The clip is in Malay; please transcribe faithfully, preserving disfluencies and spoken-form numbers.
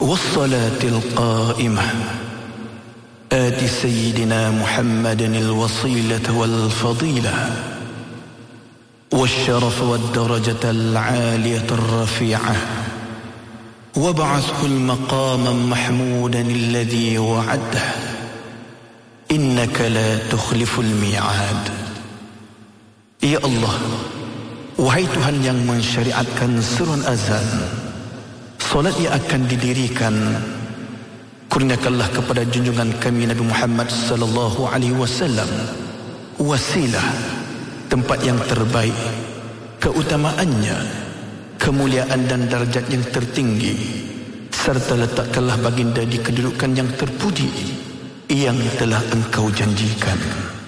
والصلاة القائمة آت سيدنا محمد الوصيلة والفضيلة والشرف والدرجة العالية الرفيعة وابعثه المقاما محمودا الذي وعده إنك لا تخلف الميعاد. Ya Allah, wahai Tuhan yang mensyariatkan surun azan, solat yang akan didirikan, kurniakanlah kepada junjungan kami Nabi Muhammad sallallahu alaihi wasallam wasilah, tempat yang terbaik, keutamaannya, kemuliaan dan darjat yang tertinggi, serta letakkanlah baginda di kedudukan yang terpuji yang telah engkau janjikan.